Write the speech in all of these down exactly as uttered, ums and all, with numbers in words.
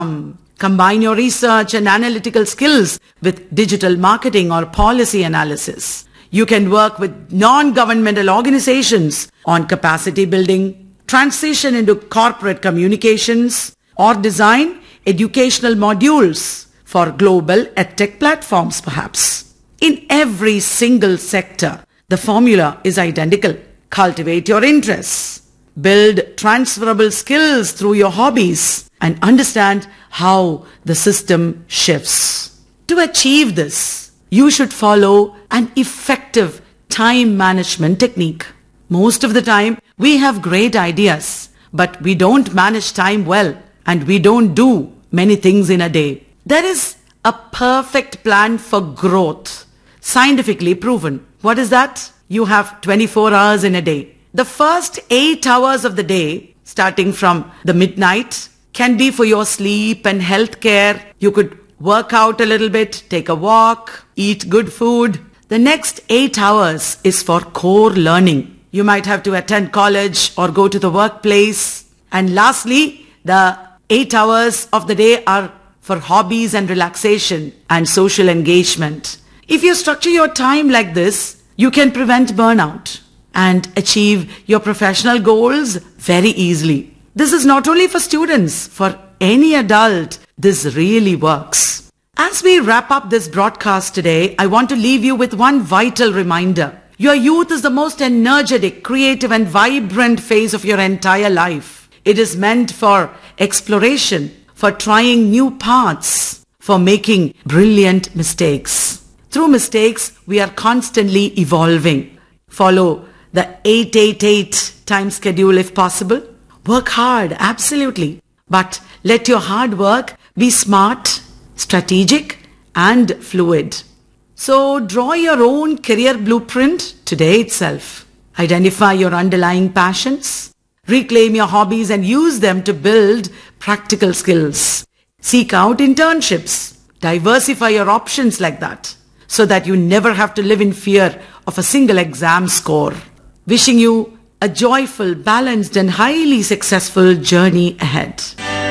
Combine your research and analytical skills with digital marketing or policy analysis. You can work with non-governmental organizations on capacity building, transition into corporate communications, or design educational modules for global edtech platforms perhaps. In every single sector, the formula is identical. Cultivate your interests, build transferable skills through your hobbies, and understand how the system shifts. To achieve this, you should follow an effective time management technique. Most of the time, we have great ideas, but we don't manage time well, and we don't do many things in a day. There is a perfect plan for growth, scientifically proven. What is that? You have twenty-four hours in a day. The first eight hours of the day, starting from the midnight, can be for your sleep and health care. You could work out a little bit, take a walk, eat good food. The next eight hours is for core learning. You might have to attend college or go to the workplace. And lastly, the eight hours of the day are for hobbies and relaxation and social engagement. If you structure your time like this, you can prevent burnout and achieve your professional goals very easily. This is not only for students, for any adult, this really works. As we wrap up this broadcast today, I want to leave you with one vital reminder. Your youth is the most energetic, creative and vibrant phase of your entire life. It is meant for exploration, for trying new paths, for making brilliant mistakes. Through mistakes, we are constantly evolving. Follow the eight eight eight time schedule if possible. Work hard, absolutely. But let your hard work be smart, strategic, and fluid. So draw your own career blueprint today itself. Identify your underlying passions. Reclaim your hobbies and use them to build practical skills. Seek out internships. Diversify your options like that, so that you never have to live in fear of a single exam score. Wishing you a joyful, balanced and highly successful journey ahead.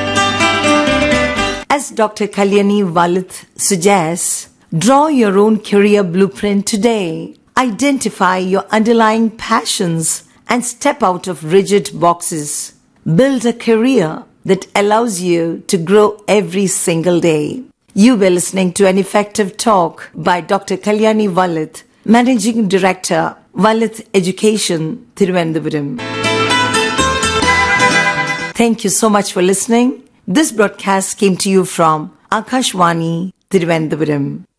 As Doctor Kalyani Vallath suggests, draw your own career blueprint today. Identify your underlying passions and step out of rigid boxes. Build a career that allows you to grow every single day. You were listening to an effective talk by Doctor Kalyani Vallath, Managing Director, Vallath Education, Thiruvananthapuram. Thank you so much for listening. This broadcast came to you from Akashvani, Thiruvananthapuram.